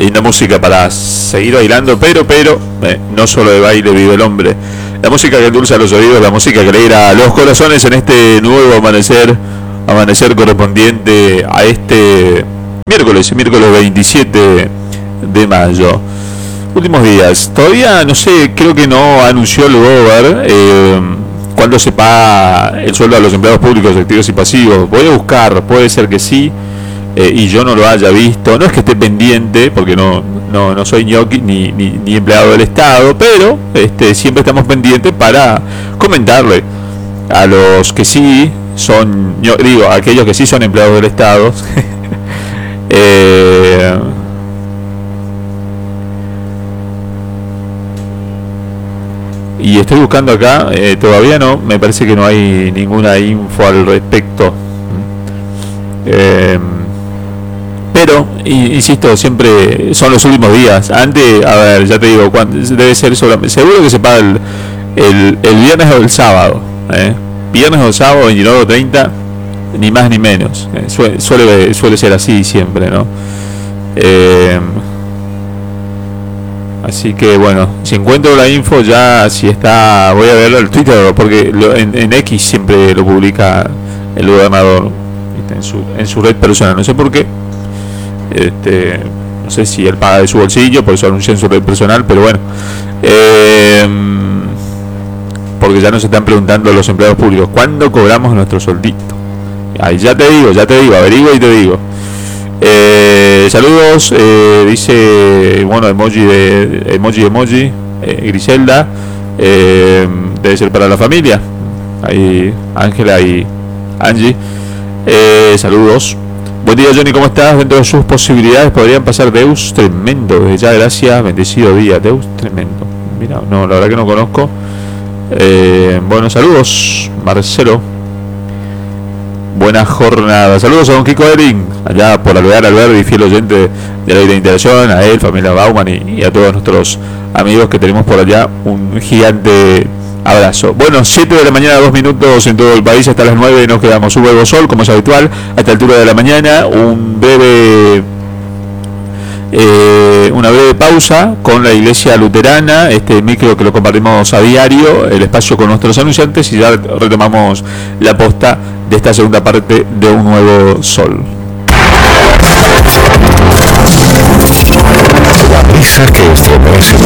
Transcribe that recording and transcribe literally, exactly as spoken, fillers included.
Linda música para seguir bailando, pero, pero, eh, no solo de baile vive el hombre. La música que endulza los oídos, la música que alegra los corazones en este nuevo amanecer, amanecer correspondiente a este miércoles, miércoles veintisiete de mayo. Últimos días, todavía no sé, creo que no anunció el Gober eh, cuándo se paga el sueldo a los empleados públicos activos y pasivos. Voy a buscar, puede ser que sí. Eh, y yo no lo haya visto, no es que esté pendiente, porque no, no, no soy ñoqui ni, ni, ni empleado del Estado, pero este, siempre estamos pendientes para comentarle a los que sí son, yo digo, a aquellos que sí son empleados del Estado. eh, y estoy buscando acá, eh, todavía no, me parece que no hay ninguna info al respecto. Eh, Pero, insisto, siempre son los últimos días. Antes, a ver, ya te digo, debe ser solamente, seguro que se paga el, el, el viernes o el sábado. ¿eh? Viernes o sábado, veintinueve o treinta, ni más ni menos. ¿eh? Suele, suele, suele ser así siempre, ¿no? Eh, así que, bueno, si encuentro la info ya, si está, voy a verlo en Twitter, porque lo, en, en X siempre lo publica el gobernador, ¿viste? En, su, en su red personal. No sé por qué. Este, no sé si él paga de su bolsillo, por eso anuncia en su red personal, pero bueno, eh, porque ya nos están preguntando los empleados públicos, ¿cuándo cobramos nuestro soldito? Ahí ya te digo, ya te digo, averiguo y te digo. Eh, saludos, eh, dice, bueno, emoji de emoji, emoji, eh, Griselda, eh, debe ser para la familia. Ahí Ángela y Angie, eh, saludos. Buen día, Johnny, ¿cómo estás? Dentro de sus posibilidades podrían pasar Deus Tremendo. Desde ya, gracias, bendecido día. Deus Tremendo. Mira, no, la verdad que no conozco. Eh, bueno, saludos, Marcelo. Buena jornada. Saludos a don Kiko Erin, allá por Alvear Alberdi, fiel oyente de la Ley de Interacción, a él, familia Bauman y, y a todos nuestros amigos que tenemos por allá. Un gigante abrazo. Bueno, siete de la mañana, dos minutos en todo el país, hasta las nueve nos quedamos. Un nuevo sol, como es habitual, a esta altura de la mañana. Un breve, eh, una breve pausa con la iglesia luterana, este micro que lo compartimos a diario, el espacio con nuestros anunciantes, y ya retomamos la posta de esta segunda parte de Un Nuevo Sol. La brisa que estremece